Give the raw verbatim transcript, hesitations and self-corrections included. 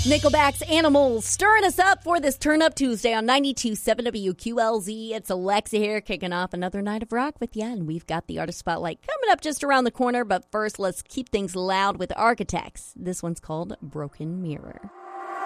Nickelback's Animals stirring us up for this Turn Up Tuesday on ninety-two point seven W Q L Z. It's Alexa here, kicking off another night of rock with you, and we've got the Artist Spotlight coming up just around the corner, but first, let's keep things loud with Architects. This one's called Broken Mirror.